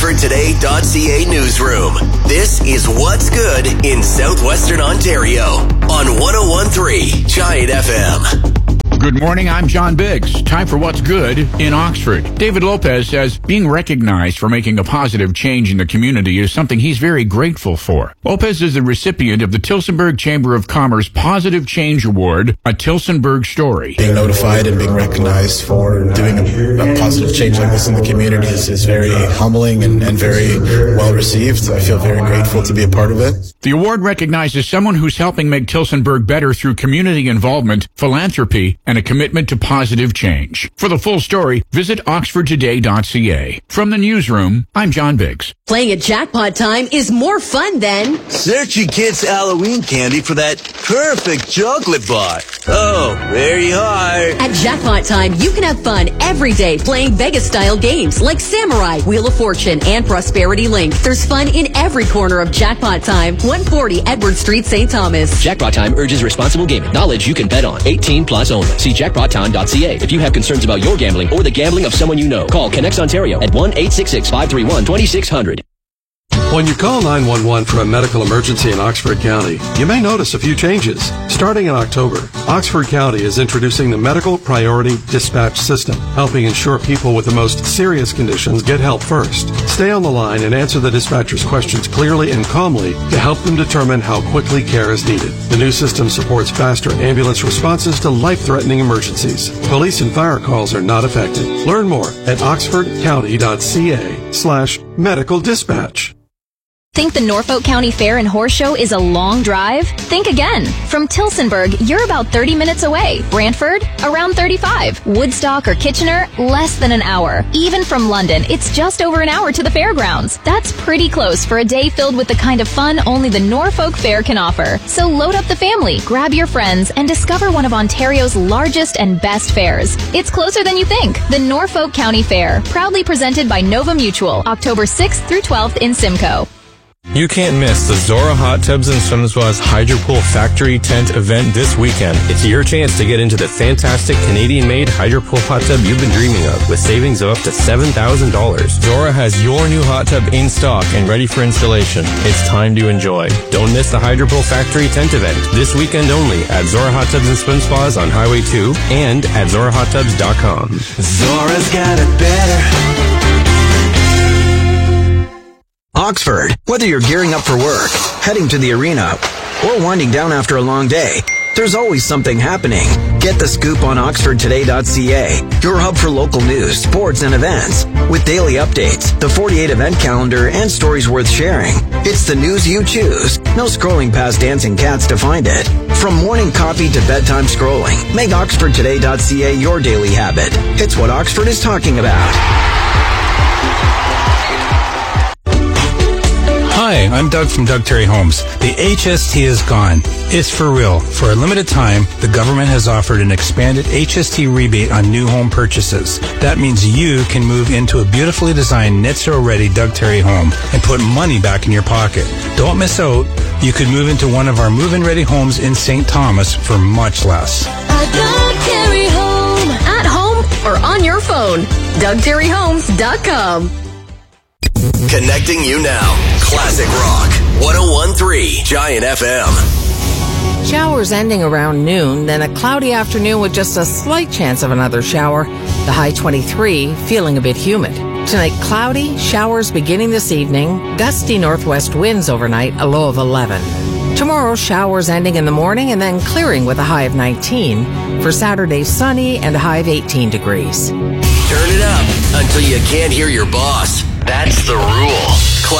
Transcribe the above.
OxfordToday.ca newsroom. This is What's Good in Southwestern Ontario on 101.3 Giant FM. Good morning, I'm John Biggs. Time for What's Good in Oxford. David Lopez says being recognized for making a positive change in the community is something he's very grateful for. Lopez is the recipient of the Tillsonburg Chamber of Commerce Positive Change Award, a Tillsonburg story. Being notified and being recognized for doing a positive change like this in the community is very humbling and very well received. I feel very grateful to be a part of it. The award recognizes someone who's helping make Tillsonburg better through community involvement, philanthropy, and a commitment to positive change. For the full story, visit oxfordtoday.ca. From the newsroom, I'm John Biggs. Playing at Jackpot Time is more fun than searching kids' Halloween candy for that perfect chocolate bar. Oh, there you are. At Jackpot Time, you can have fun every day playing Vegas-style games like Samurai, Wheel of Fortune, and Prosperity Link. There's fun in every corner of Jackpot Time, 140 Edward Street, St. Thomas. Jackpot Time urges responsible gaming. Knowledge you can bet on. 18 plus only. See jackpottime.ca. If you have concerns about your gambling or the gambling of someone you know, call Connects Ontario at 1-866-531-2600. When you call 911 for a medical emergency in Oxford County, you may notice a few changes. Starting in October, Oxford County is introducing the Medical Priority Dispatch System, helping ensure people with the most serious conditions get help first. Stay on the line and answer the dispatcher's questions clearly and calmly to help them determine how quickly care is needed. The new system supports faster ambulance responses to life-threatening emergencies. Police and fire calls are not affected. Learn more at oxfordcounty.ca/medical dispatch. Think the Norfolk County Fair and Horse Show is a long drive? Think again. From Tillsonburg, you're about 30 minutes away. Brantford, around 35. Woodstock or Kitchener, less than an hour. Even from London, it's just over an hour to the fairgrounds. That's pretty close for a day filled with the kind of fun only the Norfolk Fair can offer. So load up the family, grab your friends, and discover one of Ontario's largest and best fairs. It's closer than you think. The Norfolk County Fair, proudly presented by Nova Mutual, October 6th through 12th in Simcoe. You can't miss the Zora Hot Tubs and Swim Spas Hydropool Factory Tent event this weekend. It's your chance to get into the fantastic Canadian-made Hydropool hot tub you've been dreaming of, with savings of up to $7,000. Zora has your new hot tub in stock and ready for installation. It's time to enjoy. Don't miss the Hydropool Factory Tent event this weekend only at Zora Hot Tubs and Swim Spas on Highway 2 and at ZoraHotTubs.com. Zora's got it better. Oxford, whether you're gearing up for work, heading to the arena, or winding down after a long day, there's always something happening. Get the scoop on oxfordtoday.ca, your hub for local news, sports, and events. With daily updates, the 48 event calendar, and stories worth sharing. It's the news you choose. No scrolling past dancing cats to find it. From morning coffee to bedtime scrolling, make oxfordtoday.ca your daily habit. It's what Oxford is talking about. Hi, I'm Doug from Doug Terry Homes. The HST is gone. It's for real. For a limited time, the government has offered an expanded HST rebate on new home purchases. That means you can move into a beautifully designed net zero ready Doug Terry home and put money back in your pocket. Don't miss out. You could move into one of our move-in ready homes in St. Thomas for much less. a Doug Terry home. At home or on your phone. DougTerryHomes.com. Connecting you now. Classic Rock 101.3 Giant FM. Showers ending around noon, then a cloudy afternoon with just a slight chance of another shower. The high 23, feeling a bit humid. Tonight, cloudy, showers beginning this evening, gusty northwest winds overnight, a low of 11. Tomorrow, showers ending in the morning and then clearing with a high of 19. For Saturday, sunny and a high of 18 degrees. Turn it up until you can't hear your boss. That's the rule.